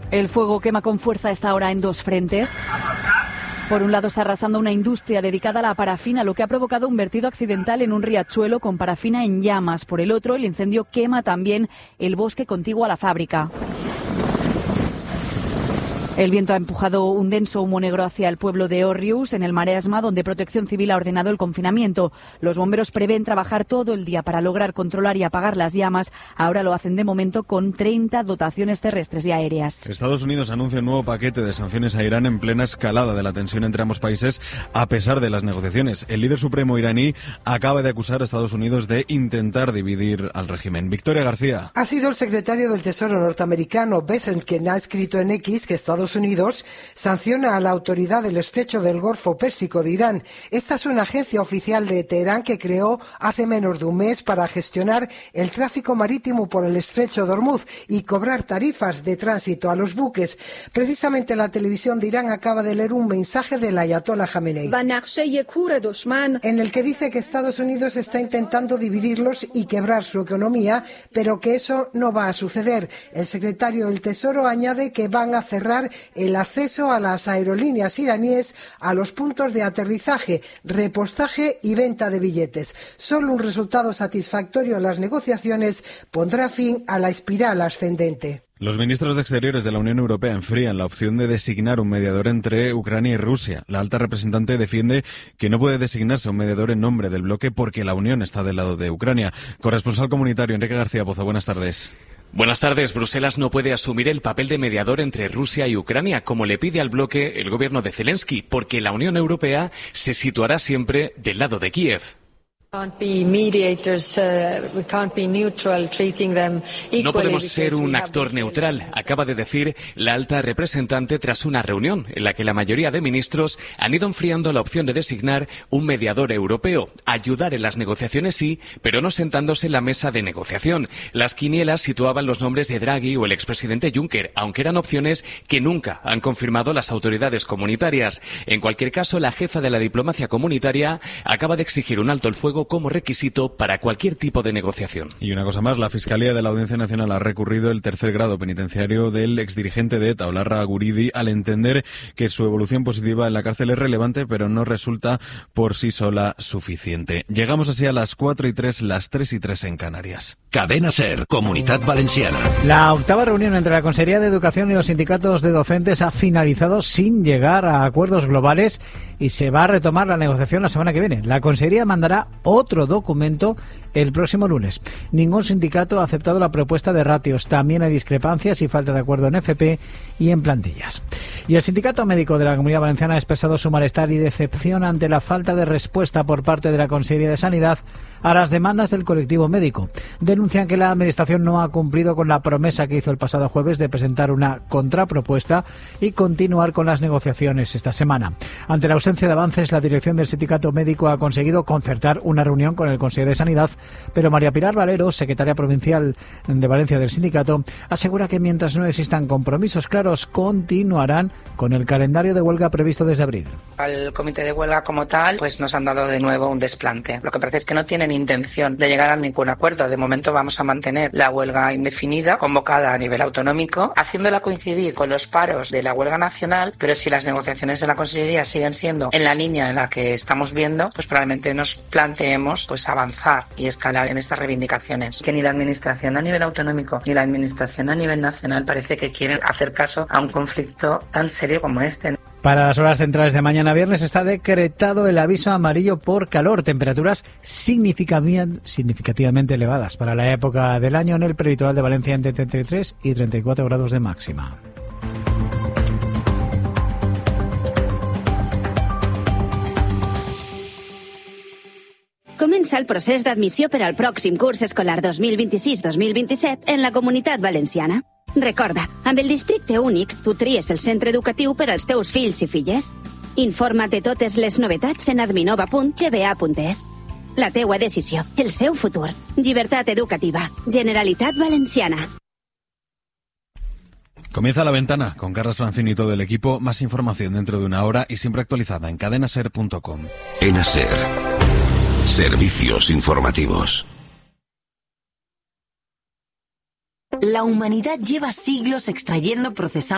El fuego quema con fuerza a esta hora en dos frentes. Por un lado está arrasando una industria dedicada a la parafina, lo que ha provocado un vertido accidental en un riachuelo con parafina en llamas. Por el otro, el incendio quema también el bosque contiguo a la fábrica. El viento ha empujado un denso humo negro hacia el pueblo de Òrrius, en el Maresme, donde Protección Civil ha ordenado el confinamiento. Los bomberos prevén trabajar todo el día para lograr controlar y apagar las llamas. Ahora lo hacen de momento con 30 dotaciones terrestres y aéreas. Estados Unidos anuncia un nuevo paquete de sanciones a Irán en plena escalada de la tensión entre ambos países, a pesar de las negociaciones. El líder supremo iraní acaba de acusar a Estados Unidos de intentar dividir al régimen. Victoria García. Ha sido el secretario del Tesoro norteamericano Bessent quien ha escrito en X que Estados Unidos sanciona a la autoridad del estrecho del Golfo Pérsico de Irán. Esta es una agencia oficial de Teherán que creó hace menos de un mes para gestionar el tráfico marítimo por el estrecho de Hormuz y cobrar tarifas de tránsito a los buques. Precisamente la televisión de Irán acaba de leer un mensaje del ayatollah Jamenei, en el que dice que Estados Unidos está intentando dividirlos y quebrar su economía, pero que eso no va a suceder. El secretario del Tesoro añade que van a cerrar el acceso a las aerolíneas iraníes a los puntos de aterrizaje, repostaje y venta de billetes. Solo un resultado satisfactorio en las negociaciones pondrá fin a la espiral ascendente. Los ministros de Exteriores de la Unión Europea enfrían la opción de designar un mediador entre Ucrania y Rusia. La alta representante defiende que no puede designarse un mediador en nombre del bloque porque la Unión está del lado de Ucrania. Corresponsal comunitario Enrique García Pozo, buenas tardes. Buenas tardes. Bruselas no puede asumir el papel de mediador entre Rusia y Ucrania, como le pide al bloque el gobierno de Zelensky, porque la Unión Europea se situará siempre del lado de Kiev. No podemos ser un actor neutral, acaba de decir la alta representante tras una reunión en la que la mayoría de ministros han ido enfriando la opción de designar un mediador europeo. Ayudar en las negociaciones sí, pero no sentándose en la mesa de negociación. Las quinielas situaban los nombres de Draghi o el expresidente Juncker, aunque eran opciones que nunca han confirmado las autoridades comunitarias. En cualquier caso, la jefa de la diplomacia comunitaria acaba de exigir un alto el fuego como requisito para cualquier tipo de negociación. Y una cosa más, la Fiscalía de la Audiencia Nacional ha recurrido el tercer grado penitenciario del exdirigente de ETA, Olarra Guridi, al entender que su evolución positiva en la cárcel es relevante, pero no resulta por sí sola suficiente. Llegamos así a las 4:03, las 3:03 en Canarias. Cadena SER, Comunitat Valenciana. La octava reunión entre la Consejería de Educación y los sindicatos de docentes ha finalizado sin llegar a acuerdos globales y se va a retomar la negociación la semana que viene. La Consejería mandará otro documento el próximo lunes. Ningún sindicato ha aceptado la propuesta de ratios. También hay discrepancias y falta de acuerdo en FP y en plantillas. Y el Sindicato Médico de la Comunidad Valenciana ha expresado su malestar y decepción ante la falta de respuesta por parte de la Consejería de Sanidad a las demandas del colectivo médico. Denuncian que la Administración no ha cumplido con la promesa que hizo el pasado jueves de presentar una contrapropuesta y continuar con las negociaciones esta semana. Ante la ausencia de avances, la dirección del Sindicato Médico ha conseguido concertar una reunión con el consejero de Sanidad, pero María Pilar Valero, secretaria provincial de Valencia del sindicato, asegura que mientras no existan compromisos claros, continuarán con el calendario de huelga previsto desde abril. Al comité de huelga como tal, pues nos han dado de nuevo un desplante. Lo que parece es que no tienen intención de llegar a ningún acuerdo. De momento vamos a mantener la huelga indefinida, convocada a nivel autonómico, haciéndola coincidir con los paros de la huelga nacional, pero si las negociaciones de la Consejería siguen siendo en la línea en la que estamos viendo, pues probablemente nos planteemos pues avanzar y escalar en estas reivindicaciones. Que ni la Administración a nivel autonómico ni la Administración a nivel nacional parece que quieren hacer caso a un conflicto tan serio como este. Para las horas centrales de mañana viernes está decretado el aviso amarillo por calor, temperaturas significativamente elevadas para la época del año en el prelitoral de Valencia entre 33 y 34 grados de máxima. Comença el procés d'admissió per al pròxim curs escolar 2026-2027 en la Comunitat Valenciana. Recorda, amb el districte únic, tu tries el centre educatiu per als teus fills i filles. Informa't de totes les novetats en adminova.gba.es. La teua decisió, el seu futur. Llibertat educativa. Generalitat Valenciana. Comienza La Ventana con Carlos Francini y todo el equipo. Más información dentro de una hora y siempre actualizada en cadenaser.com. ENASER. Servicios informativos. La humanidad lleva siglos extrayendo, procesando